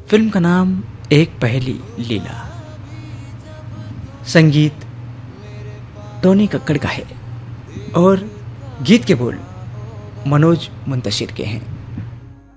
Film का नाम एक पहेली लीला। संगीत टोनी कक्कड़ का है और गीत के बोल मनोज मुंतशिर के हैं।